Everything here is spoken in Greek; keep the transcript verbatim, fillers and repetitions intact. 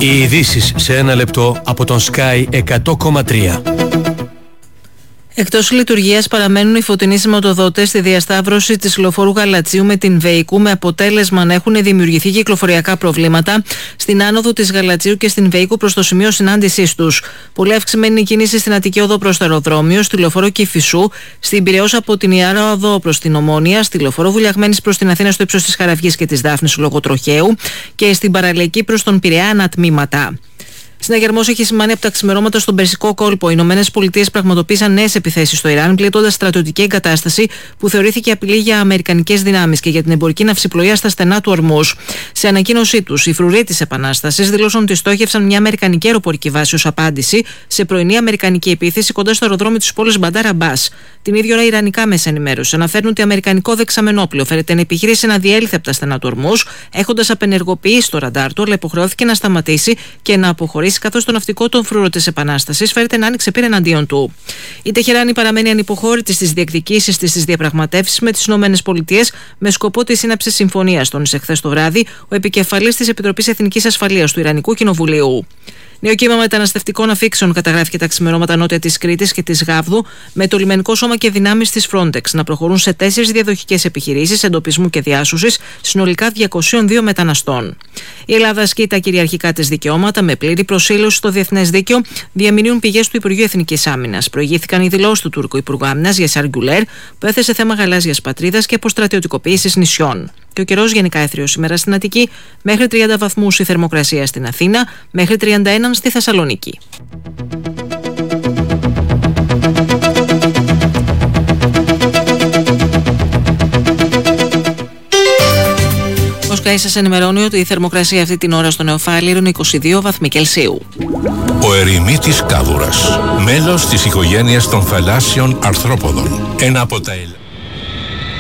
Οι ειδήσεις σε ένα λεπτό από τον Sky εκατό κόμμα τρία. Εκτός λειτουργίας παραμένουν οι φωτεινοί σηματοδότες στη διασταύρωση της λεωφόρου Γαλατσίου με την Βεϊκού, με αποτέλεσμα να έχουν δημιουργηθεί κυκλοφοριακά προβλήματα στην άνοδο της Γαλατσίου και στην Βεϊκού προς το σημείο συνάντησής τους. Πολύ αυξημένη η κίνηση στην Αττική Οδό προς το αεροδρόμιο, στη λεωφόρο Κηφισού, στην Πειραιώς από την Ιάρα Οδό προς την Ομόνια, στη λεωφόρο Βουλιαγμένης προς την Αθήνα στο ύψος της Χαραυγής και της Δάφνης λόγω τροχαίου και στην Παραλιακή προς τον Πειραιά ανατμήματα. Συναγερμός έχει σημάνει από τα ξημερώματα στον Περσικό κόλπο. Οι Ηνωμένες Πολιτείες πραγματοποίησαν νέες επιθέσεις στο Ιράν, πλήττοντας στρατιωτική εγκατάσταση που θεωρήθηκε απειλή για αμερικανικές δυνάμεις και για την εμπορική ναυσιπλοεία στα στενά του Ορμούζ. Σε ανακοίνωσή τους, οι φρουροί της Επανάστασης δήλωσαν ότι στόχευσαν μια αμερικανική αεροπορική βάση ως απάντηση σε πρωινή αμερικανική επίθεση κοντά στο αεροδρόμιο της πόλης Μπαντάρ Αμπάς. Την ίδια ώρα, ιρανικά μέσα ενημέρωση αναφέρουν ότι αμερικανικό δεξαμενόπλαιο φέρεται να επιχειρήσει να διέλθει από τα στενά του Ορμούζ, έχοντας απενεργοποιήσει το ραντάρ του, αλλά υποχρεώθηκε να σταματήσει και να αποχωρήσει, καθώς το ναυτικό των φρουρών της Επανάστασης φέρεται να άνοιξε πύρα εναντίον του. Η Τεχεράνη παραμένει ανυποχώρητη στις διεκδικήσεις της στις διαπραγματεύσεις με τις ΗΠΑ με σκοπό τη σύναψη συμφωνίας, τόνισε χθες το βράδυ ο επικεφαλής της Επιτροπής Εθνικής Ασφαλείας του Ιρανικού Κοινοβουλίου. Νέο κύμα μεταναστευτικών αφήξεων καταγράφηκε τα ξημερώματα νότια της Κρήτης και της Γάβδου, με το λιμενικό σώμα και δυνάμεις της Frontex να προχωρούν σε τέσσερις διαδοχικές επιχειρήσεις εντοπισμού και διάσωσης συνολικά διακόσιων δύο μεταναστών. Η Ελλάδα ασκεί τα κυριαρχικά της δικαιώματα με πλήρη προσήλωση στο διεθνές δίκαιο, διαμηνύουν πηγές του Υπουργείου Εθνικής Άμυνας. Προηγήθηκαν οι δηλώσεις του Τούρκου Υπουργού Άμυνας Γιασάρ Γκουλέρ, που έθεσε θέμα γαλάζιας πατρίδας και αποστρατιωτικοποίησης νησιών. Και ο καιρός γενικά έθριος σήμερα στην Αττική, μέχρι τριάντα βαθμούς η θερμοκρασία στην Αθήνα, μέχρι τριάντα ένα στη Θεσσαλονίκη. Ο Sky σας ενημερώνει ότι η θερμοκρασία αυτή την ώρα στο Νεοφάλιρο είναι είκοσι δύο βαθμοί Κελσίου. Ο ερημίτης κάδουρας, μέλος της οικογένειας των θαλάσσιων αρθρόποδων. Ένα από τα